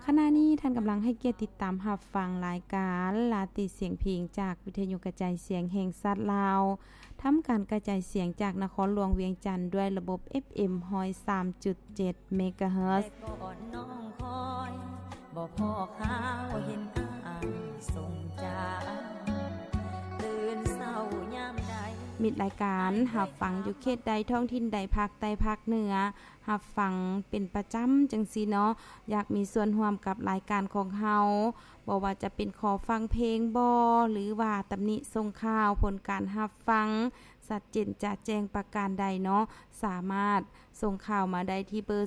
ขณะนี้ท่านกำลังให้เกียรติติดตามรับฟังรายการลาติเสียงเพลงจากวิทยุกระจายเสียงแห่งชาติลาวทำการกระจายเสียงจากนครหลวงเวียงจันทน์ด้วยระบบ FM 103.7 เมกะเฮิรตซ์ก่อนน้องคอยบ่พอข้าวเห็นอ้ายส่งจากตื่นเศร้ายามใดมิดรายการรับฟังอยู่เขตใดท้องถิ่นใดภาคใต้ภาคเหนือรับฟังเป็นประจำจังซี่เนาะอยากมีส่วนร่วมกับรายการของเฮาบ่ว่าจะเป็นขอฟังเพลงบ่หรือว่าตำหนิส่งข่าวผลการรับฟังสัดเจนจะแจ้งประการใดเนาะสามารถส่งข่าวมาได้ที่เบอร์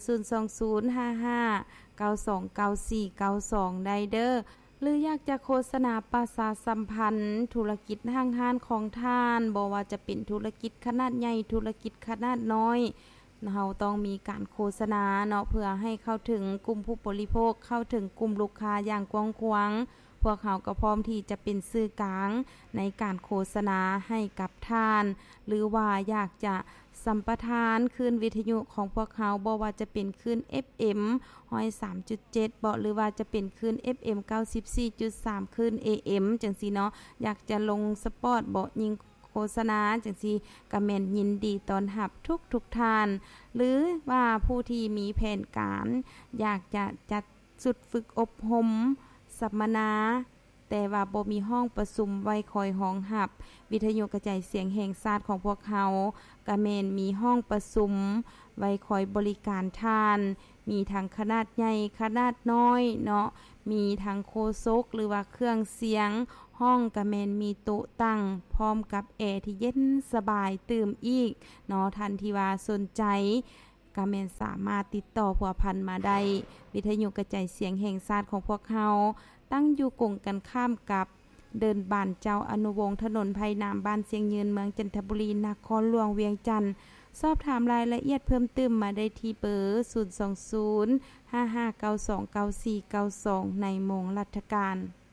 02055929492ได้เด้อหรืออยากจะโฆษณาประชาสัมพันธ์ธุรกิจห้างๆของท่านบ่ว่าจะเป็นธุรกิจขนาดใหญ่ธุรกิจขนาดน้อยเราต้องมีการโฆษณาเนาะเพื่อให้เข้าถึงกลุ่มผู้บริโภคเข้าถึงกลุ่มลูกค้าอย่างกว้างขวางพวกเขาก็พร้อมที่จะเป็นสื่อกลางในการโฆษณาให้กับท่านหรือว่าอยากจะสัมปทานคลื่นวิทยุของพวกเขาบ่ว่าจะเป็นคลื่น FM 103.7 บ่หรือว่าจะเป็นคลื่น FM 94.3 คลื่น AM จังซี่เนาะอยากจะลงสปอตบ่ยิงโฆษณาจังซี่ก็แม่นยินดีต้อนรับทุกท่านหรือว่าผู้ที่มีแผนการอยากจะจัดสุดฝึกอบรมสัมมนาแต่ว่าบ่มีห้องประชุมไว้คอยห้องรับวิทยุกระจายเสียงแห่งชาติของพวกเขาก็แม่นมีห้องประชุมไว้คอยบริการท่านมีทั้งขนาดใหญ่ขนาดน้อยเนาะมีทั้งโคศกหรือว่าเครื่องเสียงห้องก็แม่นมีโต๊ะตั้งพร้อมกับแอร์ที่เย็นสบายตื่มอีกเนาะท่านที่ว่าสนใจก็แม่นสามารถติดต่อผัวพันมาได้วิทยุกระจายเสียงแห่งชาติของพวกเขาตั้งอยู่กงกันข้ามกับเดินบ้านเจ้าอนุวงศ์ถนนไผ่น้ำบ้านเสียงยืนเมืองจันทบุรีนครหลวงเวียงจันทน์สอบถามรายละเอียดเพิ่มเติมมาได้ที่เบอร์02055929492ในโมงราชการ